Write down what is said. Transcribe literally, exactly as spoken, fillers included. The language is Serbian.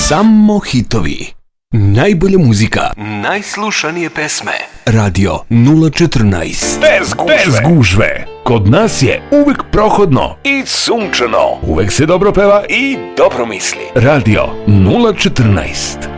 Samo hitovi. Najbolja muzika. Najslušanije pesme. Radio nula četrnaest. Bez gužve. Bez gužve. Kod nas je uvek prohodno i sunčano. Uvek se dobro peva i dobro misli. Radio nula četrnaest.